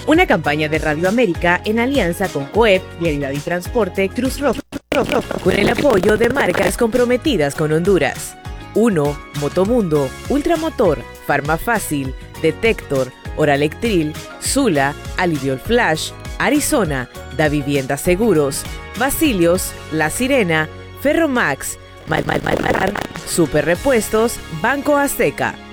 Una campaña de Radio América en alianza con COEP, Vialidad y Transporte, Cruz Roja, con el apoyo de marcas comprometidas con Honduras. 1. Motomundo, Ultramotor, Farmafácil, Detector, Oralectril, Sula, Aliviol Flash, Arizona, Da Vivienda Seguros, Basilios, La Sirena, Ferromax, Super Repuestos, Banco Azteca.